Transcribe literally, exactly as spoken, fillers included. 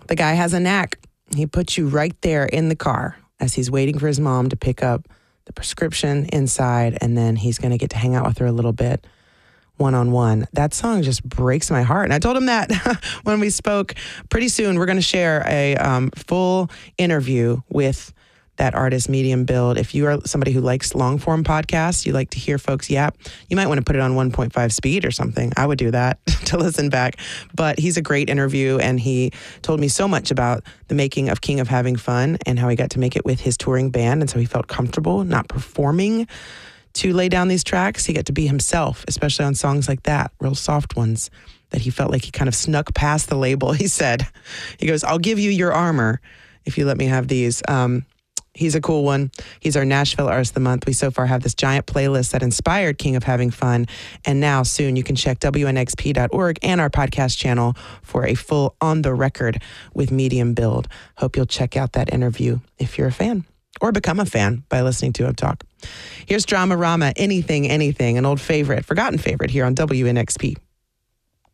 The guy has a knack. He puts you right there in the car as he's waiting for his mom to pick up the prescription inside, and then he's going to get to hang out with her a little bit one-on-one. That song just breaks my heart. And I told him that when we spoke. Pretty soon, we're going to share a um, full interview with that artist, Medium Build. If you are somebody who likes long-form podcasts, you like to hear folks yap, you might want to put it on one point five speed or something. I would do that to listen back. But he's a great interview, and he told me so much about the making of King of Having Fun and how he got to make it with his touring band, and so he felt comfortable not performing to lay down these tracks. He got to be himself, especially on songs like that, real soft ones that he felt like he kind of snuck past the label. He said, he goes, I'll give you your armor if you let me have these. Um, He's a cool one. He's our Nashville Artist of the Month. We so far have this giant playlist that inspired King of Having Fun. And now soon you can check W N X P dot org and our podcast channel for a full On the Record with Medium Build. Hope you'll check out that interview if you're a fan or become a fan by listening to him talk. Here's Dramarama, Anything, Anything, an old favorite, forgotten favorite here on W N X P.